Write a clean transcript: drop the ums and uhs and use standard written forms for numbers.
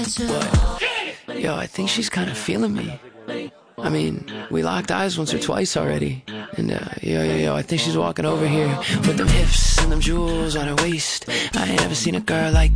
But, yo, I think she's kind of feeling me. I mean, we locked eyes once or twice already. And, yo, I think she's walking over here with them hips and them jewels on her waist. I ain't never seen a girl like